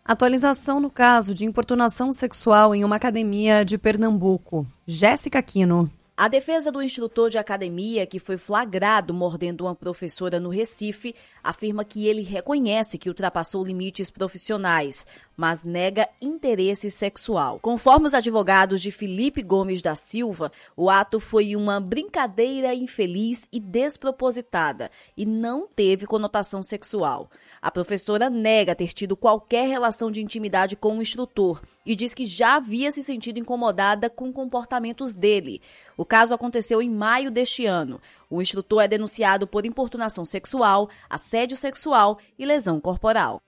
Atualização no caso de importunação sexual em uma academia de Pernambuco. Jéssica Quino. A defesa do instrutor de academia, que foi flagrado mordendo uma professora no Recife, afirma que ele reconhece que ultrapassou limites profissionais, mas nega interesse sexual. Conforme os advogados de Felipe Gomes da Silva, o ato foi uma brincadeira infeliz e despropositada e não teve conotação sexual. A professora nega ter tido qualquer relação de intimidade com o instrutor e diz que já havia se sentido incomodada com comportamentos dele. O caso aconteceu em maio deste ano. O instrutor é denunciado por importunação sexual, assédio sexual e lesão corporal.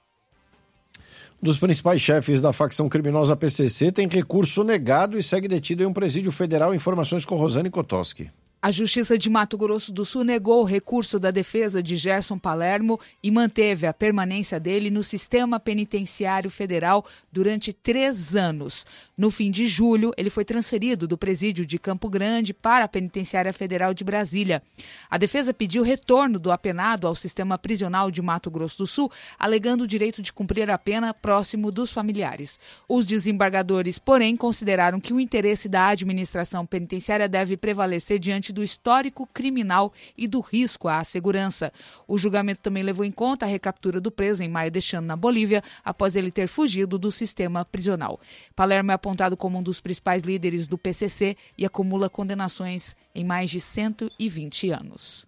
Um dos principais chefes da facção criminosa PCC tem recurso negado e segue detido em um presídio federal. Informações com Rosane Kotoski. A Justiça de Mato Grosso do Sul negou o recurso da defesa de Gerson Palermo e manteve a permanência dele no sistema penitenciário federal durante 3 anos. No fim de julho, ele foi transferido do presídio de Campo Grande para a Penitenciária Federal de Brasília. A defesa pediu retorno do apenado ao sistema prisional de Mato Grosso do Sul, alegando o direito de cumprir a pena próximo dos familiares. Os desembargadores, porém, consideraram que o interesse da administração penitenciária deve prevalecer diante do histórico criminal e do risco à segurança. O julgamento também levou em conta a recaptura do preso em maio deste ano na Bolívia, após ele ter fugido do sistema prisional. Palermo é apontado como um dos principais líderes do PCC e acumula condenações em mais de 120 anos.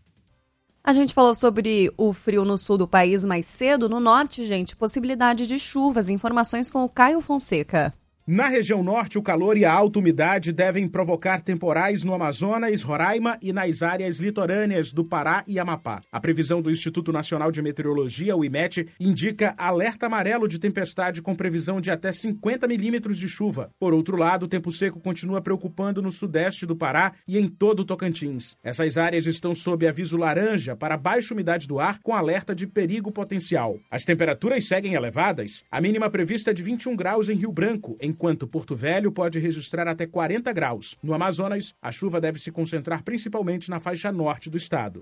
A gente falou sobre o frio no sul do país mais cedo. No norte, gente, possibilidade de chuvas. Informações com o Caio Fonseca. Na região norte, o calor e a alta umidade devem provocar temporais no Amazonas, Roraima e nas áreas litorâneas do Pará e Amapá. A previsão do Instituto Nacional de Meteorologia, o IMET, indica alerta amarelo de tempestade com previsão de até 50 milímetros de chuva. Por outro lado, o tempo seco continua preocupando no sudeste do Pará e em todo o Tocantins. Essas áreas estão sob aviso laranja para baixa umidade do ar com alerta de perigo potencial. As temperaturas seguem elevadas. A mínima prevista é de 21 graus em Rio Branco, enquanto Porto Velho pode registrar até 40 graus. No Amazonas, a chuva deve se concentrar principalmente na faixa norte do estado.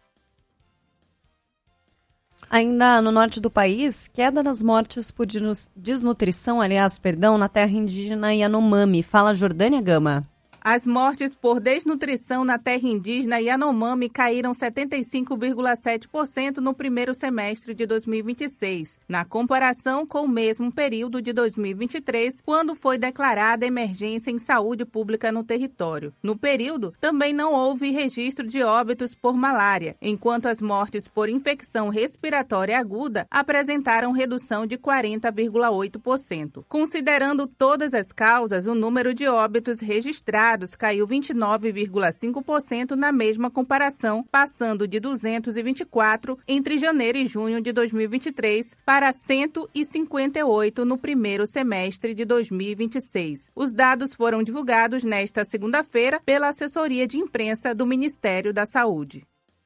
Ainda no norte do país, queda nas mortes por desnutrição, na terra indígena Yanomami. Fala Jordânia Gama. As mortes por desnutrição na terra indígena Yanomami caíram 75,7% no primeiro semestre de 2026, na comparação com o mesmo período de 2023, quando foi declarada emergência em saúde pública no território. No período, também não houve registro de óbitos por malária, enquanto as mortes por infecção respiratória aguda apresentaram redução de 40,8%. Considerando todas as causas, o número de óbitos registrados caiu 29,5% na mesma comparação, passando de 224 entre janeiro e junho de 2023 para 158 no primeiro semestre de 2026. Os dados foram divulgados nesta segunda-feira pela assessoria de imprensa do Ministério da Saúde.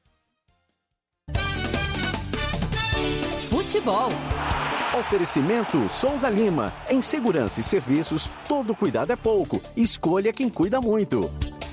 Futebol. Oferecimento Souza Lima. Em segurança e serviços, todo cuidado é pouco. Escolha quem cuida muito.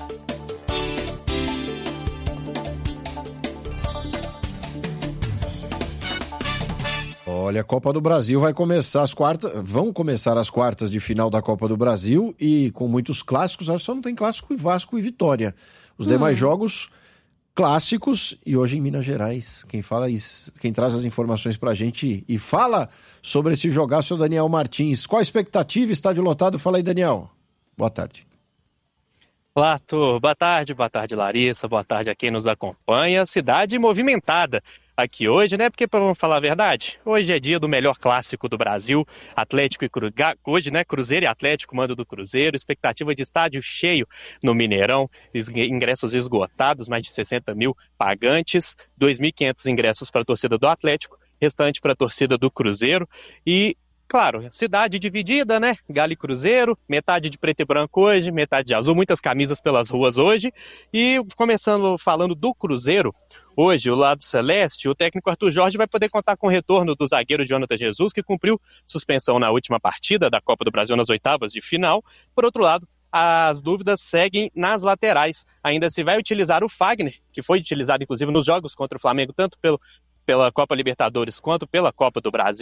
Olha, a Copa do Brasil vai começar vão começar as quartas de final da Copa do Brasil e com muitos clássicos, só não tem clássico Vasco e Vitória. Os demais jogos clássicos, e hoje em Minas Gerais, quem traz as informações pra gente e fala sobre esse jogaço é o Daniel Martins. Qual a expectativa? Estádio lotado? Fala aí, Daniel. Boa tarde. Olá, Arthur. Boa tarde, Larissa, boa tarde a quem nos acompanha. Cidade movimentada aqui hoje, né? Porque, vamos falar a verdade, hoje é dia do melhor clássico do Brasil, Atlético e hoje, né? Cruzeiro e Atlético, mando do Cruzeiro, expectativa de estádio cheio no Mineirão, ingressos esgotados, mais de 60 mil pagantes, 2.500 ingressos para a torcida do Atlético, restante para a torcida do Cruzeiro e, claro, cidade dividida, né? Galo e Cruzeiro, metade de preto e branco hoje, metade de azul, muitas camisas pelas ruas hoje. E começando falando do Cruzeiro, hoje o lado celeste, o técnico Arthur Jorge vai poder contar com o retorno do zagueiro Jonathan Jesus, que cumpriu suspensão na última partida da Copa do Brasil nas oitavas de final. Por outro lado, as dúvidas seguem nas laterais. Ainda se vai utilizar o Fagner, que foi utilizado inclusive nos jogos contra o Flamengo, tanto pela Copa Libertadores quanto pela Copa do Brasil.